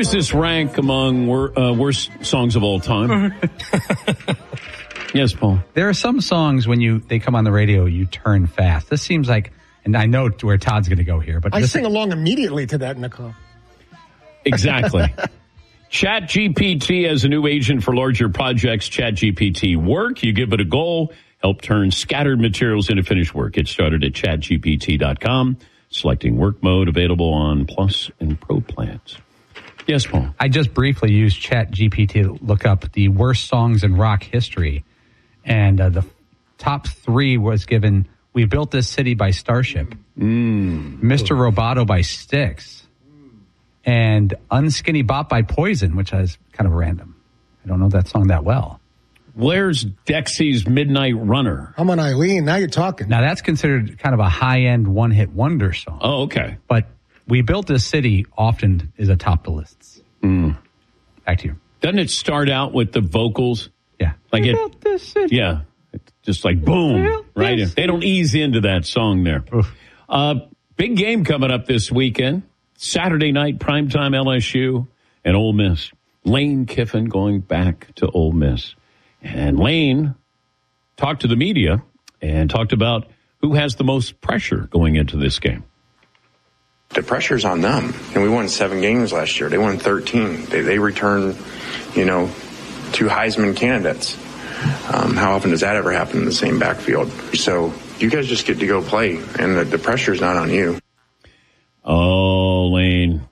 does this rank among worst songs of all time? Yes, Paul. There are some songs when they come on the radio, you turn fast. This seems like, and I know where Todd's going to go here, but I sing along immediately to that in the car. Exactly. ChatGPT as a new agent for larger projects. ChatGPT Work. You give it a goal, help turn scattered materials into finished work. Get started at chatgpt.com. Selecting work mode, available on Plus and Pro plans. Yes, Paul. I just briefly used ChatGPT to look up the worst songs in rock history. And the top 3 was given We Built This City by Starship, Mr. Roboto by Styx, and Unskinny Bop by Poison, which is kind of random. I don't know that song that well. Where's Dexy's Midnight Runner? I'm on Eileen. Now you're talking. Now, that's considered kind of a high-end one-hit wonder song. Oh, okay. But We Built This City often is atop the lists. Back to you. Doesn't it start out with the vocals? Yeah. Like We built this city. Yeah. It's just like boom, right? They don't ease into that song there. Big game coming up this weekend. Saturday night, primetime LSU and Ole Miss. Lane Kiffin going back to Ole Miss. And Lane talked to the media and talked about who has the most pressure going into this game. The pressure's on them. And we won 7 games last year. They won 13. They returned, 2 Heisman candidates. How often does that ever happen in the same backfield? So you guys just get to go play, and the pressure's not on you. Oh, Lane.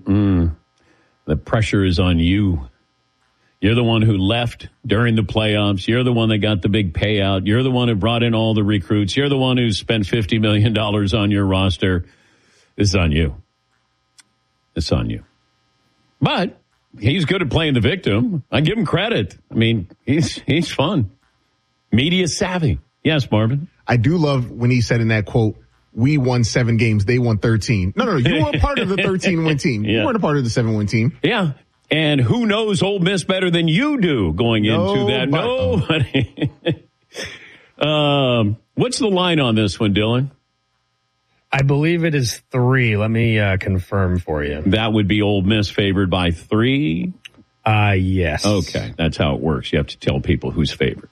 The pressure is on you. You're the one who left during the playoffs. You're the one that got the big payout. You're the one who brought in all the recruits. You're the one who spent $50 million on your roster. It's on you. It's on you. But he's good at playing the victim. I give him credit. I mean, he's fun. Media savvy. Yes, Marvin. I do love when he said in that quote, we won 7 games, they won 13. No, you weren't part of the 13-win team. You weren't a part of the 7-win team. Yeah. And who knows Ole Miss better than you do going into that? Nobody. What's the line on this one, Dylan? I believe it is 3. Let me confirm for you. That would be Ole Miss favored by 3? Yes. Okay, that's how it works. You have to tell people who's favored.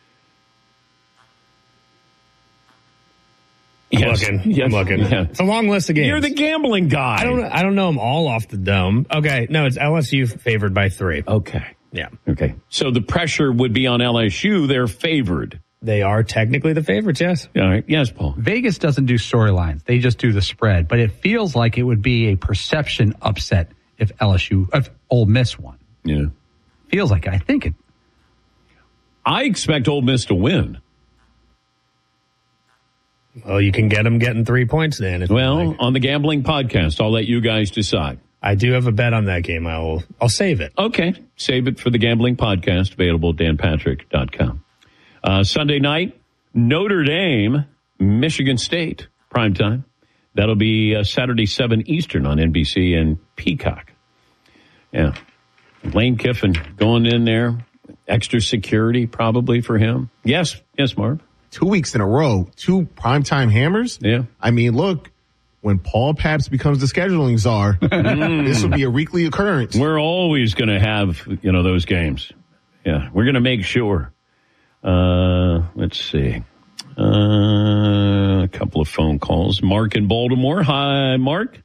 I'm looking. Yeah. It's a long list of games. You're the gambling guy. I don't know them all off the dome. Okay, no, it's LSU favored by 3. Okay. Yeah. Okay. So the pressure would be on LSU. They're favored. They are technically the favorites, yes. All right. Yes, Paul. Vegas doesn't do storylines. They just do the spread. But it feels like it would be a perception upset if Ole Miss won. Yeah. Feels like it. I think it. I expect Ole Miss to win. Well, you can get them getting 3 points then. On the gambling podcast, I'll let you guys decide. I do have a bet on that game. I'll save it. Okay. Save it for the gambling podcast, available at danpatrick.com. Sunday night, Notre Dame, Michigan State, primetime. That'll be Saturday, 7 Eastern on NBC and Peacock. Yeah. Lane Kiffin going in there. Extra security probably for him. Yes, Marv. 2 weeks in a row, 2 primetime hammers. Yeah. I mean, look, when Paul Pabst becomes the scheduling czar, this will be a weekly occurrence. We're always going to have, those games. Yeah, we're going to make sure. Let's see. A couple of phone calls. Mark in Baltimore. Hi, Mark.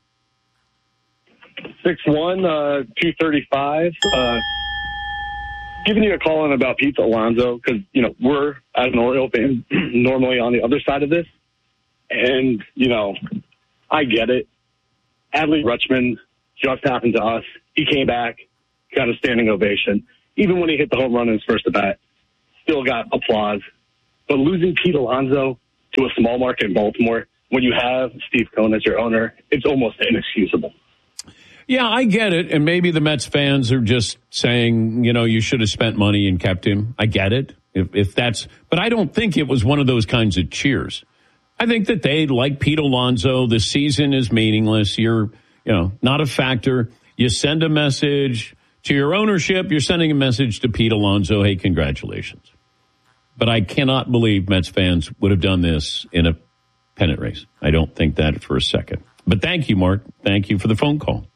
6'1", 235. Giving you a call in about Pete Alonso because, we're, as an Oriole fan, normally on the other side of this. And, I get it. Adley Rutschman just happened to us. He came back, got a standing ovation. Even when he hit the home run in his first at bat, still got applause. But losing Pete Alonso to a small market in Baltimore, when you have Steve Cohen as your owner, it's almost inexcusable. Yeah, I get it. And maybe the Mets fans are just saying, you should have spent money and kept him. I get it. If that's, but I don't think it was one of those kinds of cheers. I think that they like Pete Alonso. The season is meaningless. You're, not a factor. You send a message to your ownership. You're sending a message to Pete Alonso. Hey, congratulations. But I cannot believe Mets fans would have done this in a pennant race. I don't think that for a second. But thank you, Mark. Thank you for the phone call.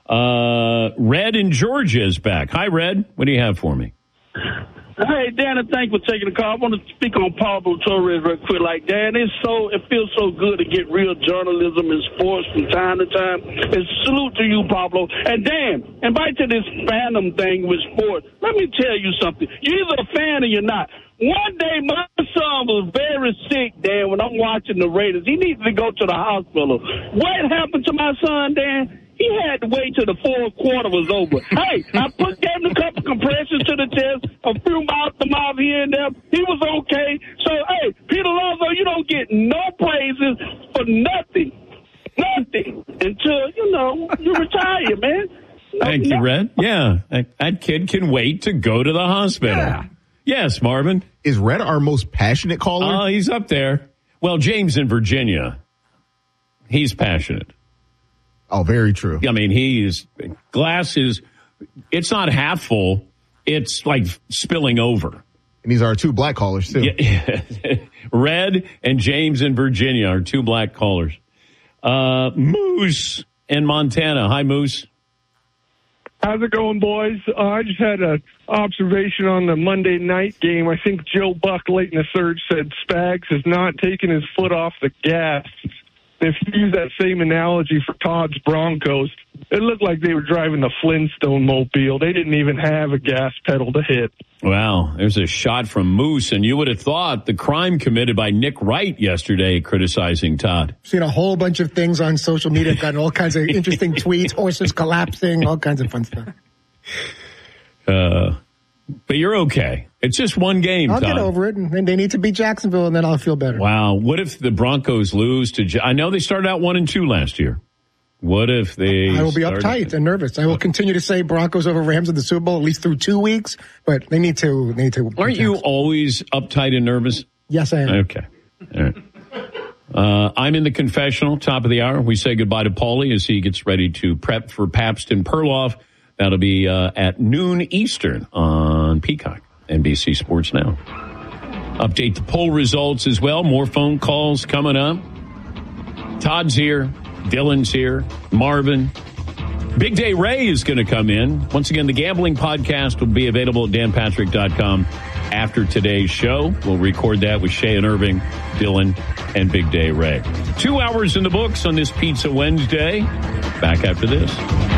Red in Georgia is back. Hi, Red. What do you have for me? Hey, Dan, and thanks for taking the call. I want to speak on Pablo Torres real quick. Like, Dan, it feels so good to get real journalism in sports from time to time. And salute to you, Pablo. And Dan, and back to this fandom thing with sports, let me tell you something. You're either a fan or you're not. One day, my son was very sick, Dan, when I'm watching the Raiders. He needed to go to the hospital. What happened to my son, Dan? He had to wait till the fourth quarter was over. Hey, I gave him a couple compressions to the chest, a few mouth here and there. He was okay. So, hey, Peter Alonso, you don't get no praises for nothing. Nothing until, you retire, man. Thank you, Red. Yeah, that kid can wait to go to the hospital. Yeah. Yes, Marvin. Is Red our most passionate caller? Oh, he's up there. Well, James in Virginia, he's passionate. Oh, very true. I mean, it's not half full. It's like spilling over. And these are our two black callers, too. Yeah. Red and James in Virginia are two black callers. Moose in Montana. Hi, Moose. How's it going, boys? I just had an observation on the Monday night game. I think Joe Buck late in the third said Spags has not taken his foot off the gas. If you use that same analogy for Todd's Broncos, it looked like they were driving the Flintstone mobile. They didn't even have a gas pedal to hit. Wow, there's a shot from Moose, and you would have thought the crime committed by Nick Wright yesterday criticizing Todd. Seen a whole bunch of things on social media, gotten all kinds of interesting tweets, horses collapsing, all kinds of fun stuff. But you're okay. It's just one game, I'll Todd. get over it, and then they need to beat Jacksonville, and then I'll feel better. Wow. What if the Broncos lose to... I know they started out 1-2 last year. What if they... I will be uptight and nervous. I will continue to say Broncos over Rams in the Super Bowl at least through 2 weeks, but they need to... Aren't you always uptight and nervous? Yes, I am. Okay. All right. I'm in the confessional, top of the hour. We say goodbye to Paulie as he gets ready to prep for Pabst and Perloff. That'll be at noon Eastern on Peacock, NBC Sports Now. Update the poll results as well. More phone calls coming up. Todd's here. Dylan's here. Marvin. Big Day Ray is going to come in. Once again, the Gambling Podcast will be available at danpatrick.com after today's show. We'll record that with Shay and Irving, Dylan, and Big Day Ray. 2 hours in the books on this Pizza Wednesday. Back after this.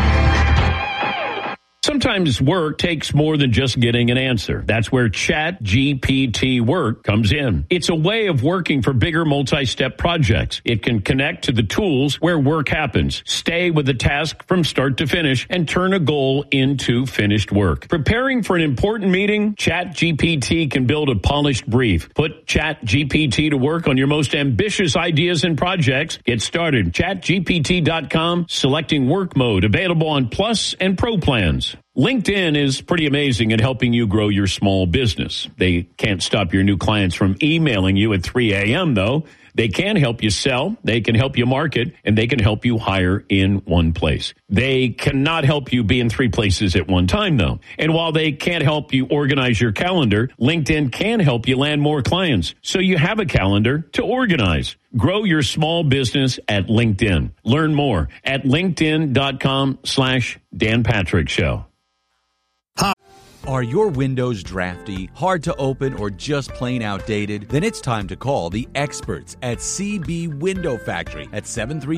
Sometimes work takes more than just getting an answer. That's where ChatGPT Work comes in. It's a way of working for bigger multi-step projects. It can connect to the tools where work happens, stay with the task from start to finish, and turn a goal into finished work. Preparing for an important meeting, ChatGPT can build a polished brief. Put ChatGPT to work on your most ambitious ideas and projects. Get started. ChatGPT.com, selecting work mode, available on Plus and Pro plans. LinkedIn is pretty amazing at helping you grow your small business. They can't stop your new clients from emailing you at 3 a.m., though. They can help you sell, they can help you market, and they can help you hire in one place. They cannot help you be in 3 places at one time, though. And while they can't help you organize your calendar, LinkedIn can help you land more clients, so you have a calendar to organize. Grow your small business at LinkedIn. Learn more at linkedin.com/Dan Patrick Show. Are your windows drafty, hard to open, or just plain outdated? Then it's time to call the experts at CB Window Factory at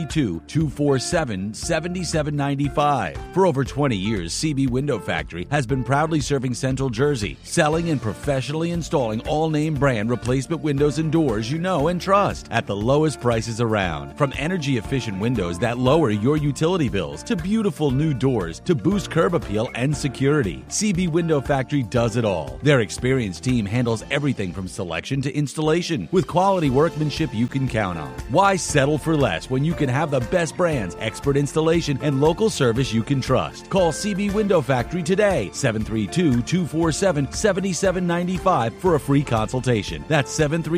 732-247-7795. For over 20 years, CB Window Factory has been proudly serving Central Jersey, selling and professionally installing all-name brand replacement windows and doors you know and trust at the lowest prices around. From energy-efficient windows that lower your utility bills to beautiful new doors to boost curb appeal and security, CB Window Factory does it all. Their experienced team handles everything from selection to installation with quality workmanship you can count on. Why settle for less when you can have the best brands, expert installation, and local service you can trust? Call CB Window Factory today, 732-247-7795 for a free consultation. That's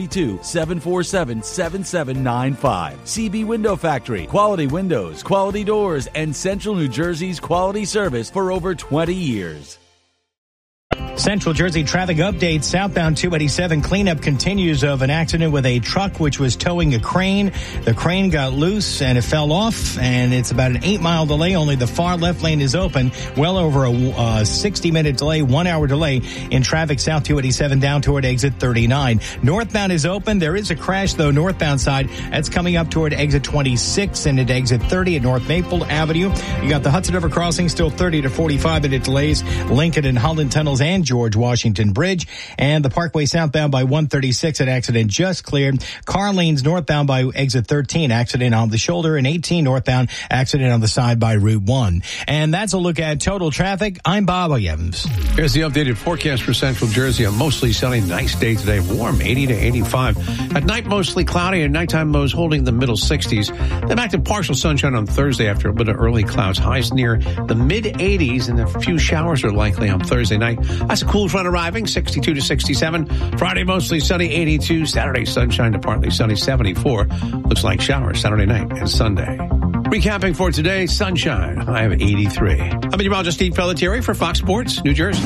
732-747-7795. CB Window Factory. Quality windows, quality doors, and Central New Jersey's quality service for over 20 years. Central Jersey traffic update. Southbound 287 cleanup continues of an accident with a truck which was towing a crane. The crane got loose and it fell off, and it's about an 8-mile delay. Only the far left lane is open. Well over a 60-minute delay, 1-hour delay in traffic south 287 down toward exit 39. Northbound is open. There is a crash, though, northbound side. That's coming up toward exit 26 and at exit 30 at North Maple Avenue. You got the Hudson River crossing, still 30 to 45-minute delays. Lincoln and Holland tunnels and George Washington Bridge, and the Parkway southbound by 136, an accident just cleared. Car lanes northbound by exit 13, accident on the shoulder, and 18 northbound, accident on the side by Route 1. And that's a look at total traffic. I'm Bob Williams. Here's the updated forecast for Central Jersey. A mostly sunny, nice day today. Warm, 80 to 85. At night, mostly cloudy, and nighttime lows holding the middle 60s. Then back to partial sunshine on Thursday after a bit of early clouds. Highs near the mid-80s, and a few showers are likely on Thursday night. That's a cool front arriving, 62 to 67. Friday, mostly sunny, 82. Saturday, sunshine to partly sunny, 74. Looks like showers Saturday night and Sunday. Recapping for today, sunshine, high of 83. I'm meteorologist Steve Pelletieri for Fox Sports, New Jersey.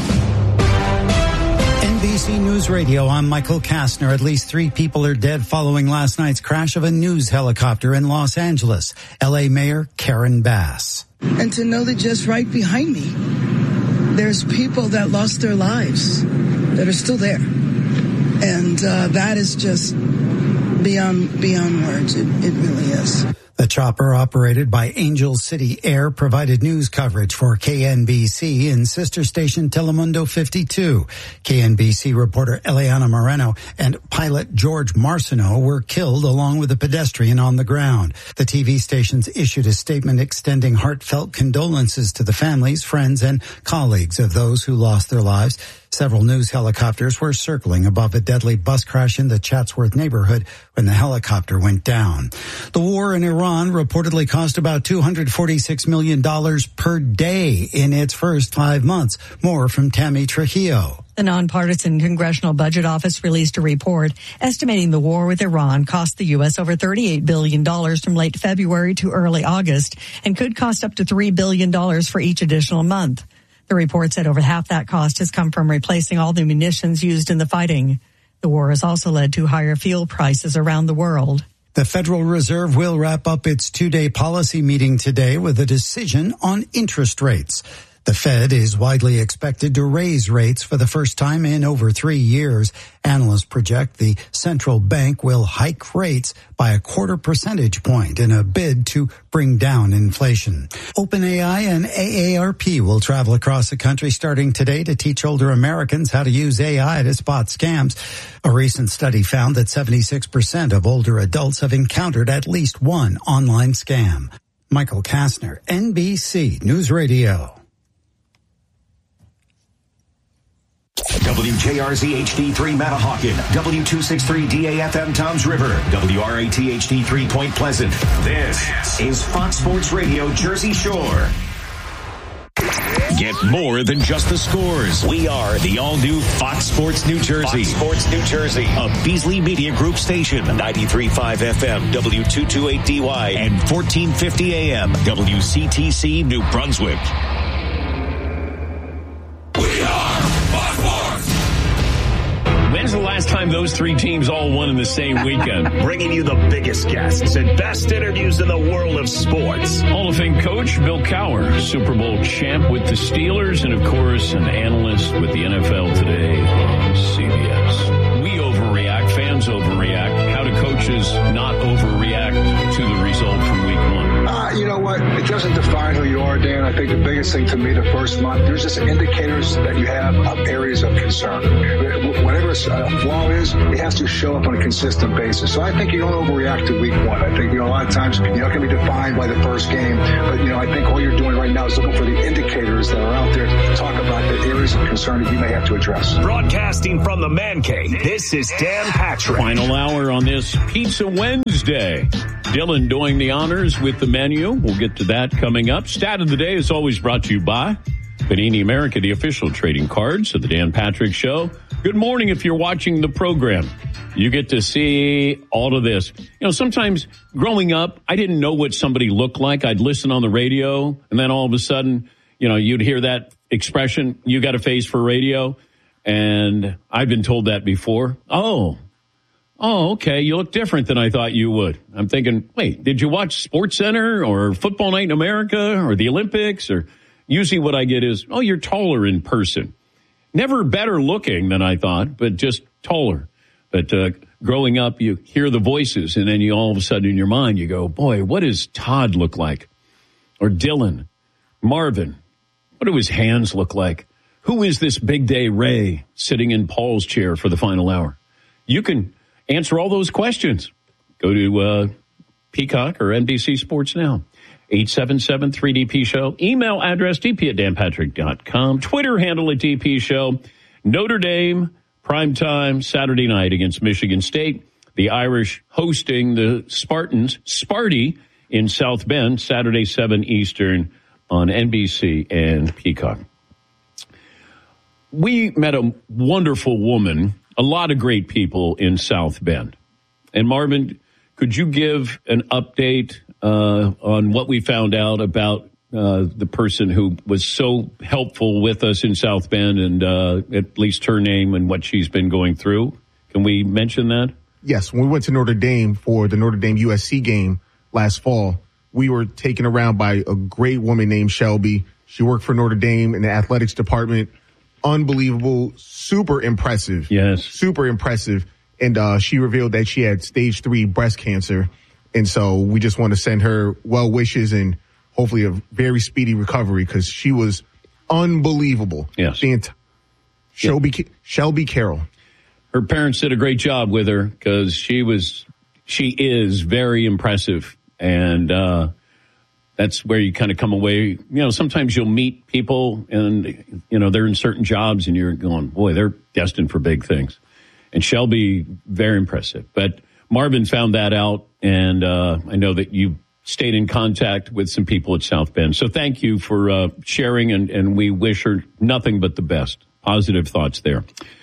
NBC News Radio, I'm Michael Kastner. At least 3 people are dead following last night's crash of a news helicopter in Los Angeles. L.A. Mayor Karen Bass. And to know that just right behind me, there's people that lost their lives that are still there. And that is just beyond words. It really is. The chopper, operated by Angel City Air, provided news coverage for KNBC in sister station Telemundo 52. KNBC reporter Eliana Moreno and pilot George Marciano were killed along with a pedestrian on the ground. The TV stations issued a statement extending heartfelt condolences to the families, friends, and colleagues of those who lost their lives. Several news helicopters were circling above a deadly bus crash in the Chatsworth neighborhood when the helicopter went down. The war in Iran reportedly cost about $246 million per day in its first 5 months. More from Tammy Trujillo. The nonpartisan Congressional Budget Office released a report estimating the war with Iran cost the U.S. over $38 billion from late February to early August and could cost up to $3 billion for each additional month. The report said over half that cost has come from replacing all the munitions used in the fighting. The war has also led to higher fuel prices around the world. The Federal Reserve will wrap up its 2-day policy meeting today with a decision on interest rates. The Fed is widely expected to raise rates for the first time in over 3 years. Analysts project the central bank will hike rates by 0.25 percentage point in a bid to bring down inflation. OpenAI and AARP will travel across the country starting today to teach older Americans how to use AI to spot scams. A recent study found that 76% of older adults have encountered at least one online scam. Michael Kastner, NBC News Radio. WJRZ HD3 Matahawkin, W263 DAFM Toms River, WRAT HD3 Point Pleasant. This is Fox Sports Radio Jersey Shore. Get more than just the scores. We are the all-new Fox Sports New Jersey. Fox Sports New Jersey. A Beasley Media Group station. 93.5 FM, W228DY, and 1450 AM, WCTC New Brunswick. When's the last time those 3 teams all won in the same weekend? Bringing you the biggest guests and best interviews in the world of sports. Hall of Fame coach Bill Cowher, Super Bowl champ with the Steelers, and of course an analyst with the NFL Today on CBS. We overreact, fans overreact. How do coaches not overreact to the result from week 1? You know what? It doesn't define who you are, Dan. I think the biggest thing to me the first month, there's just indicators that you have of areas of concern. Whatever a flaw is, it has to show up on a consistent basis. So I think you don't overreact to week 1. I think, a lot of times, it can be defined by the first game. But, I think all you're doing right now is looking for the indicators that are out there to talk about the areas of concern that you may have to address. Broadcasting from the Man Cave, this is Dan Patrick. Final hour on this Pizza Wednesday. Dylan doing the honors with the menu. We'll get to that coming up. Stat of the day is always brought to you by Panini America, the official trading cards of the Dan Patrick Show. Good morning if you're watching the program. You get to see all of this. Sometimes growing up, I didn't know what somebody looked like. I'd listen on the radio, and then all of a sudden, you'd hear that expression, you got a face for radio. And I've been told that before. Oh, okay. You look different than I thought you would. I'm thinking, wait, did you watch SportsCenter or Football Night in America or the Olympics? Or usually what I get is, oh, you're taller in person. Never better looking than I thought, but just taller. But growing up, you hear the voices, and then you all of a sudden in your mind, you go, boy, what does Todd look like? Or Dylan, Marvin, what do his hands look like? Who is this Big Day Ray sitting in Paul's chair for the final hour? You can answer all those questions. Go to Peacock or NBC Sports Now. 877-3DP Show. Email address dp@danpatrick.com. Twitter handle at DP Show. Notre Dame, primetime Saturday night against Michigan State. The Irish hosting the Spartans, Sparty, in South Bend, Saturday, 7 Eastern on NBC and Peacock. We met a wonderful woman, a lot of great people in South Bend. And Marvin, could you give an update on what we found out about the person who was so helpful with us in South Bend, and at least her name and what she's been going through? Can we mention that? Yes. When we went to Notre Dame for the Notre Dame USC game last fall, we were taken around by a great woman named Shelby. She worked for Notre Dame in the athletics department. Unbelievable, super impressive. Yes. Super impressive. And she revealed that she had stage 3 breast cancer. And so we just want to send her well wishes and hopefully a very speedy recovery, because she was unbelievable. Yes. Shelby Carroll. Her parents did a great job with her, because she is very impressive. And that's where you kind of come away. You know, sometimes you'll meet people and, you know, they're in certain jobs and you're going, boy, they're destined for big things. And Shelby, very impressive. But Marvin found that out, and I know that you stayed in contact with some people at South Bend. So thank you for sharing, and we wish her nothing but the best. Positive thoughts there.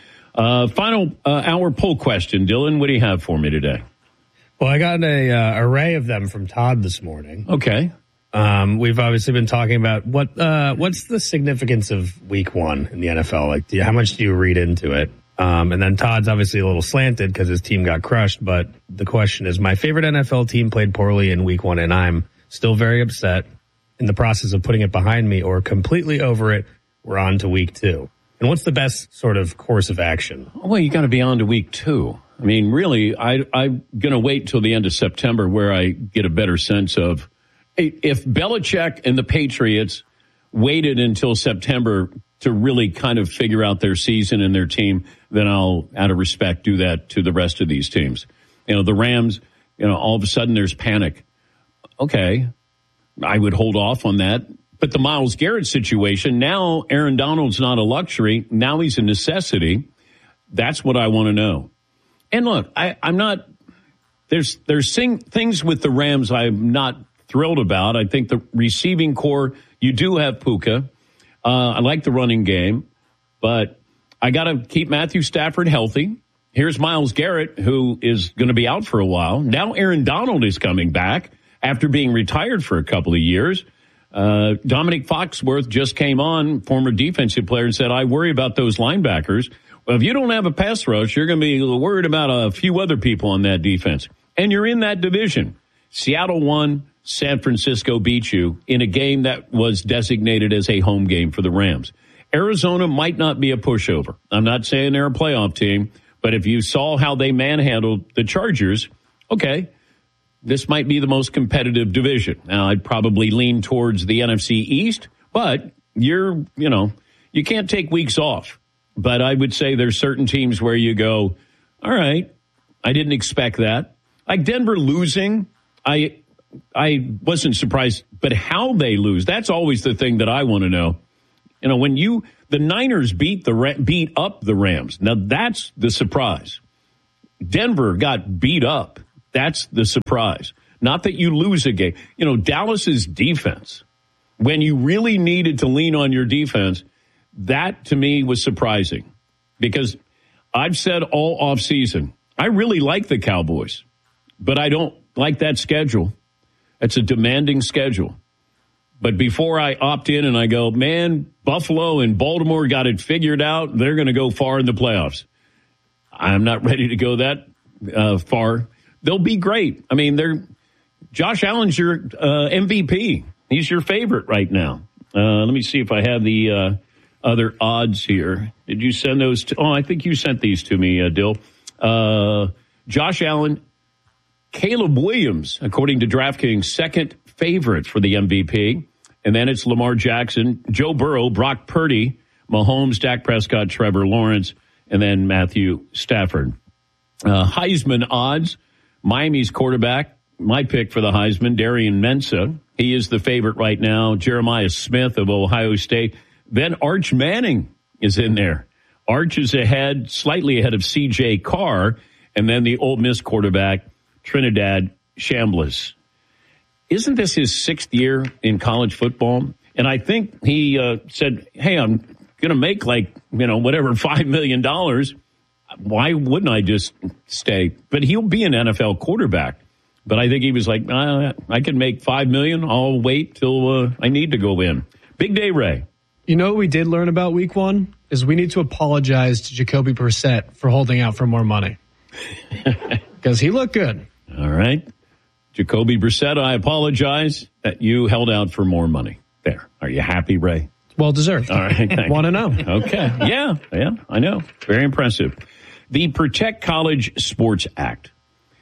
Final hour poll question. Dylan, what do you have for me today? Well, I got an array of them from Todd this morning. Okay. We've obviously been talking about what's the significance of Week 1 in the NFL? Like, how much do you read into it? And then Todd's obviously a little slanted because his team got crushed. But the question is, my favorite NFL team played poorly in Week 1, and I'm still very upset. In the process of putting it behind me or completely over it, we're on to Week 2. And what's the best sort of course of action? Well, you got to be on to Week 2. I mean, really, I'm going to wait till the end of September where I get a better sense of if Belichick and the Patriots waited until September to really kind of figure out their season and their team, then I'll, out of respect, do that to the rest of these teams. You know, the Rams, you know, all of a sudden there's panic. Okay, I would hold off on that. But the Myles Garrett situation, now Aaron Donald's not a luxury. Now he's a necessity. That's what I want to know. And look, I'm not, there's things with the Rams I'm not thrilled about. I think the receiving core, you do have Puka. I like the running game, but I got to keep Matthew Stafford healthy. Here's Myles Garrett, who is going to be out for a while. Now Aaron Donald is coming back after being retired for a couple of years. Dominic Foxworth just came on, former defensive player, and said, I worry about those linebackers. Well, if you don't have a pass rush, you're going to be worried about a few other people on that defense. And you're in that division. Seattle won. San Francisco beat you in a game that was designated as a home game for the Rams. Arizona might not be a pushover. I'm not saying they're a playoff team, but if you saw how they manhandled the Chargers, okay, this might be the most competitive division. Now, I'd probably lean towards the NFC East, but you can't take weeks off. But I would say there's certain teams where you go, all right, I didn't expect that. Like Denver losing, I wasn't surprised, but how they lose, that's always the thing that I want to know. You know, when the Niners beat up the Rams, now that's the surprise. Denver got beat up. That's the surprise. Not that you lose a game. You know, Dallas's defense, when you really needed to lean on your defense, that to me was surprising, because I've said all offseason, I really like the Cowboys, but I don't like that schedule. It's a demanding schedule. But before I opt in and I go, man, Buffalo and Baltimore got it figured out, they're going to go far in the playoffs. I'm not ready to go that far. They'll be great. I mean, Josh Allen's your MVP. He's your favorite right now. Let me see if I have the other odds here. Did you send those to? Oh, I think you sent these to me, Dill. Josh Allen, Caleb Williams, according to DraftKings, second favorite for the MVP. And then it's Lamar Jackson, Joe Burrow, Brock Purdy, Mahomes, Dak Prescott, Trevor Lawrence, and then Matthew Stafford. Heisman odds, Miami's quarterback, my pick for the Heisman, Darian Mensah. He is the favorite right now. Jeremiah Smith of Ohio State. Then Arch Manning is in there. Arch is ahead, slightly ahead of C.J. Carr, and then the Ole Miss quarterback, Trinidad Chambliss. Isn't this his sixth year in college football? And I think he said, hey, I'm going to make whatever, $5 million. Why wouldn't I just stay? But he'll be an NFL quarterback. But I think he was like, I can make $5 million. I'll wait till I need to go in. Big day, Ray. You know what we did learn about week one is we need to apologize to Jacoby Brissett for holding out for more money. Because he looked good. All right. Jacoby Brissett, I apologize that you held out for more money. There. Are you happy, Ray? Well deserved. All right. Want to know. Okay. Yeah, I know. Very impressive. The Protect College Sports Act.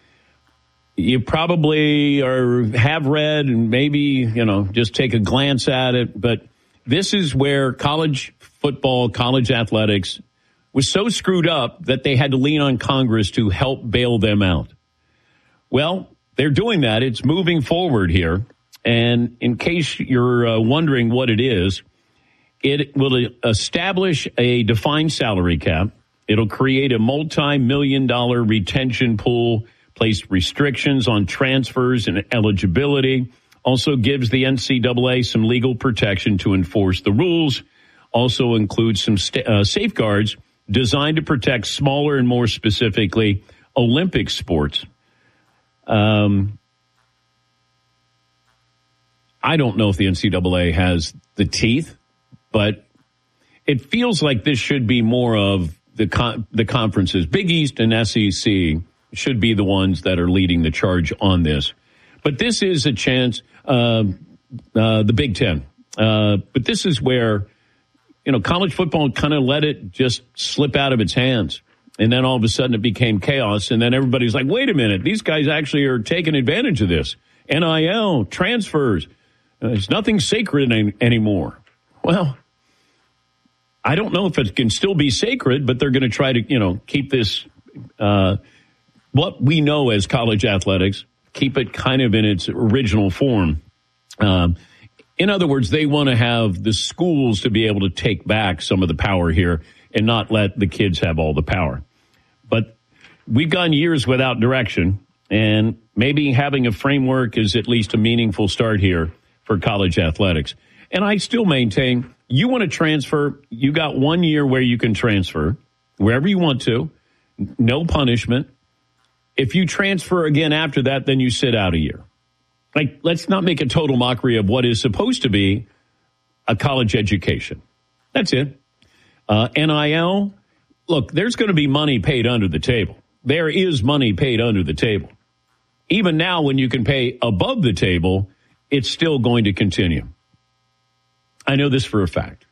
You probably have read and maybe, just take a glance at it. But this is where college football, college athletics was so screwed up that they had to lean on Congress to help bail them out. Well, they're doing that. It's moving forward here. And in case you're wondering what it is, it will establish a defined salary cap. It'll create a multi-million-dollar retention pool, place restrictions on transfers and eligibility, also gives the NCAA some legal protection to enforce the rules, also includes some safeguards designed to protect smaller and more specifically Olympic sports. I don't know if the NCAA has the teeth, but it feels like this should be more of the conferences. Big East and SEC should be the ones that are leading the charge on this. But this is a chance, the Big Ten. But this is where, college football kind of let it just slip out of its hands. And then all of a sudden it became chaos. And then everybody's like, wait a minute, these guys actually are taking advantage of this. NIL, transfers. There's nothing sacred anymore. Well, I don't know if it can still be sacred, but they're going to try to, keep this, what we know as college athletics, keep it kind of in its original form. In other words, they want to have the schools to be able to take back some of the power here and not let the kids have all the power. But we've gone years without direction, and maybe having a framework is at least a meaningful start here for college athletics. And I still maintain, you want to transfer, you got 1 year where you can transfer wherever you want to, no punishment. If you transfer again after that, then you sit out a year. Let's not make a total mockery of what is supposed to be a college education. That's it. NIL, look, there's going to be money paid under the table. There is money paid under the table. Even now, when you can pay above the table, it's still going to continue. I know this for a fact.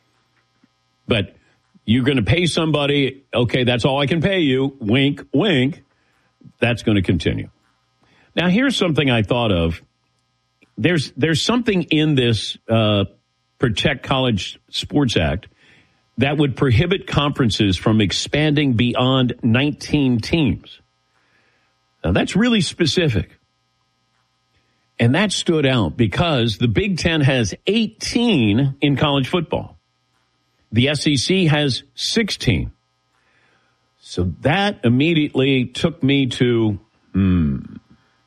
But you're going to pay somebody, okay, that's all I can pay you, wink, wink. That's going to continue. Now, here's something I thought of. There's something in this Protect College Sports Act that would prohibit conferences from expanding beyond 19 teams. Now, that's really specific. And that stood out because the Big Ten has 18 in college football. The SEC has 16. So that immediately took me to,